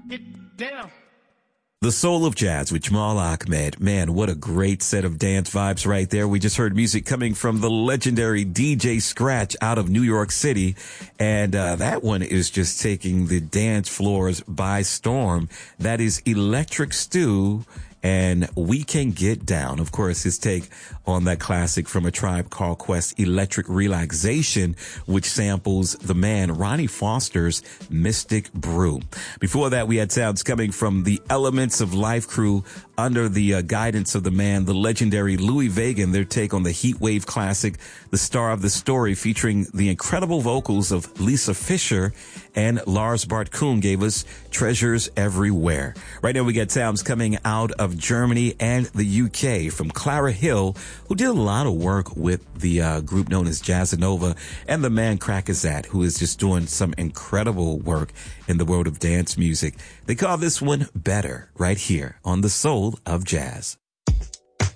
Get down. The Soul of Jazz with Jamal Ahmed. Man, what a great set of dance vibes right there. We just heard music coming from the legendary DJ Scratch out of New York City. And that one is just taking the dance floors by storm. That is Electric Stew and We Can Get Down. Of course, his take on that classic from A Tribe Called Quest, Electric Relaxation, which samples the man Ronnie Foster's Mystic Brew. Before that, we had sounds coming from the Elements of Life crew under the guidance of the man, the legendary Louis Vega, and their take on the Heatwave classic, The Star of the Story, featuring the incredible vocals of Lisa Fischer, and Lars Bartkuhn gave us Treasures Everywhere. Right now we got sounds coming out of Germany and the UK from Clara Hill, who did a lot of work with the group known as Jazzanova, and the man Krakazat, who is just doing some incredible work in the world of dance music. They call this one Better right here on The Soul of Jazz.